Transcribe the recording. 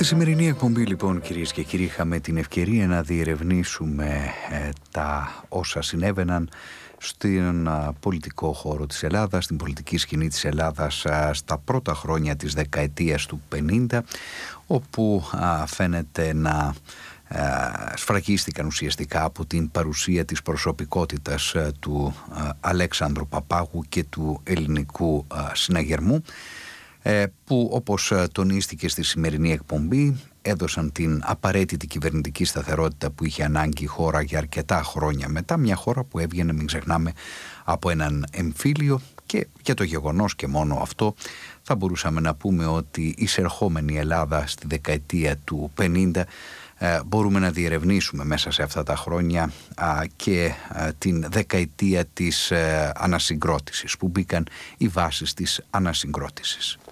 Στη σημερινή εκπομπή, λοιπόν, κυρίες και κύριοι, είχαμε την ευκαιρία να διερευνήσουμε τα όσα συνέβαιναν στον πολιτικό χώρο της Ελλάδας, στην πολιτική σκηνή της Ελλάδας στα πρώτα χρόνια της δεκαετίας του 50, όπου φαίνεται να σφραγίστηκαν ουσιαστικά από την παρουσία της προσωπικότητας του Αλέξανδρου Παπάγου και του ελληνικού συναγερμού, που, όπως τονίστηκε στη σημερινή εκπομπή, έδωσαν την απαραίτητη κυβερνητική σταθερότητα που είχε ανάγκη η χώρα για αρκετά χρόνια μετά, μια χώρα που έβγαινε, μην ξεχνάμε, από έναν εμφύλιο, και για το γεγονός και μόνο αυτό θα μπορούσαμε να πούμε ότι η εισερχόμενη Ελλάδα στη δεκαετία του 50 μπορούμε να διερευνήσουμε μέσα σε αυτά τα χρόνια και την δεκαετία της ανασυγκρότησης, που μπήκαν οι βάσεις της ανασυγκρότησης.